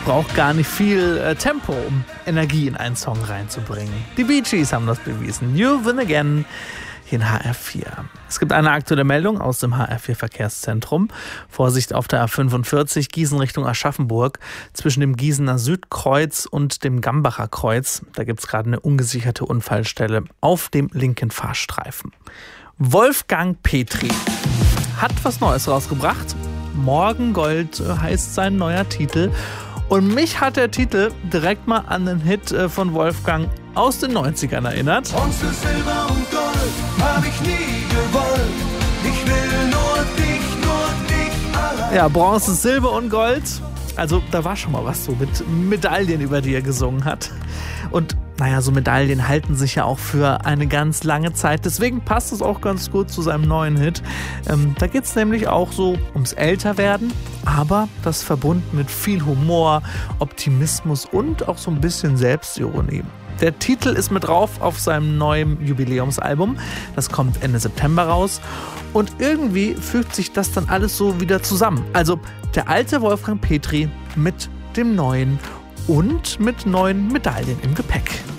braucht gar nicht viel Tempo, um Energie in einen Song reinzubringen. Die Bee Gees haben das bewiesen. You Win Again hier in HR4. Es gibt eine aktuelle Meldung aus dem HR4 Verkehrszentrum. Vorsicht auf der A45 Gießen Richtung Aschaffenburg zwischen dem Gießener Südkreuz und dem Gambacher Kreuz. Da gibt es gerade eine ungesicherte Unfallstelle auf dem linken Fahrstreifen. Wolfgang Petri hat was Neues rausgebracht. Morgengold heißt sein neuer Titel. Und mich hat der Titel direkt mal an den Hit von Wolfgang aus den 90ern erinnert. Bronze, Silber und Gold hab ich nie gewollt. Ich will nur dich allein. Ja, Bronze, Silber und Gold. Also da war schon mal was so mit Medaillen, über die er gesungen hat. Und naja, so Medaillen halten sich ja auch für eine ganz lange Zeit. Deswegen passt es auch ganz gut zu seinem neuen Hit. Da geht es nämlich auch so ums Älterwerden, aber das verbunden mit viel Humor, Optimismus und auch so ein bisschen Selbstironie. Der Titel ist mit drauf auf seinem neuen Jubiläumsalbum. Das kommt Ende September raus. Und irgendwie fügt sich das dann alles so wieder zusammen. Also der alte Wolfgang Petri mit dem neuen und mit neuen Medaillen im Gepäck.